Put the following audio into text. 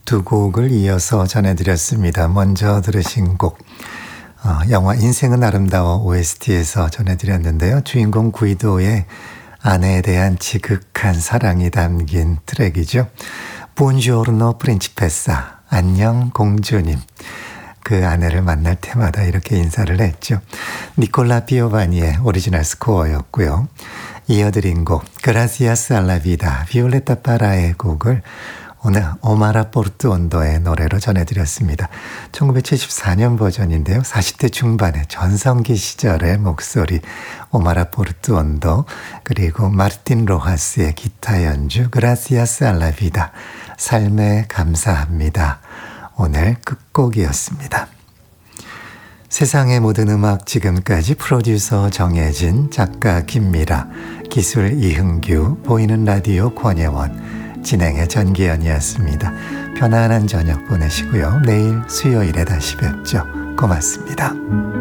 두 곡을 이어서 전해드렸습니다. 먼저 들으신 곡 영화 인생은 아름다워 OST에서 전해드렸는데요. 주인공 구이도의 아내에 대한 지극한 사랑이 담긴 트랙이죠. Buongiorno Principessa, 안녕 공주님. 그 아내를 만날 때마다 이렇게 인사를 했죠. 니콜라 피오바니의 오리지널 스코어였고요. 이어드린 곡 Gracias a la vida, 비올레타 파라의 곡을 오늘 오마라 포르투온도의 노래로 전해드렸습니다. 1974년 버전인데요. 40대 중반의 전성기 시절의 목소리 오마라 포르투온도 그리고 마르틴 로하스의 기타 연주 Gracias a la vida, 삶에 감사합니다. 오늘 끝곡이었습니다. 세상의 모든 음악 지금까지 프로듀서 정혜진, 작가 김미라, 기술 이흥규, 보이는 라디오 권예원, 진행의 전기현이었습니다. 편안한 저녁 보내시고요. 내일 수요일에 다시 뵙죠. 고맙습니다.